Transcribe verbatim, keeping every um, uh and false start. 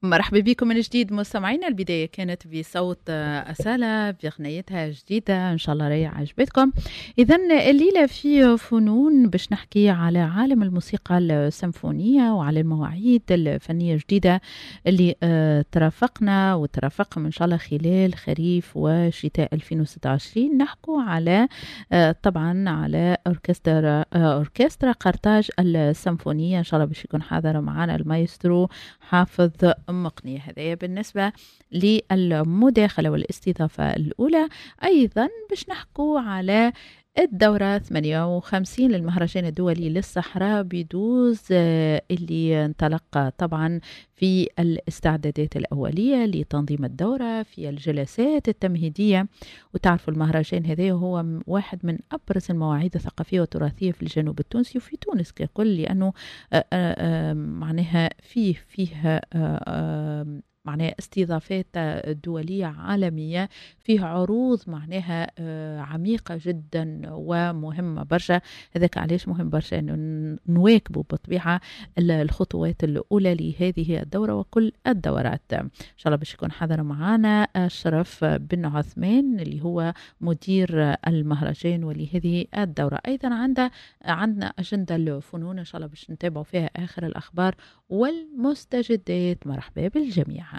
مرحبا بكم من جديد مستمعينا. البداية كانت بصوت أسالة بأغنيتها جديدة، إن شاء الله راهي عجبتكم. إذن الليلة في فنون باش نحكي على عالم الموسيقى السيمفونية وعلى المواعيد الفنية الجديدة اللي ترافقنا وترافقهم إن شاء الله خلال خريف وشتاء ألفين وستة وعشرين. نحكوا على طبعا على أوركسترا أوركسترا قرطاج السيمفونية، إن شاء الله باش يكون حاضر معنا المايسترو حافظ مقني. هذا بالنسبة للمداخلة والاستضافة الأولى. أيضا باش نحكوا على الدورة ثمانية وخمسين للمهرجان الدولي للصحراء بدوز اللي انطلق طبعا في الاستعدادات الأولية لتنظيم الدورة في الجلسات التمهيدية. وتعرفوا المهرجان هذا هو واحد من أبرز المواعيد الثقافية والتراثية في الجنوب التونسي وفي تونس ككل، لأنه معناها فيه فيه معناها استضافات دولية عالمية، فيه عروض معناها عميقة جدا ومهمة برشا. هذاك علاش مهم برشا أنه نواكبوا بطبيعة الخطوات الأولى لهذه الدورة وكل الدورات. إن شاء الله باش يكون حاضر معنا أشرف بن عثمان اللي هو مدير المهرجان ولهذه الدورة. أيضا عندنا عندنا أجندة الفنون إن شاء الله باش نتابعوا فيها آخر الأخبار والمستجدات. مرحبا بالجميع.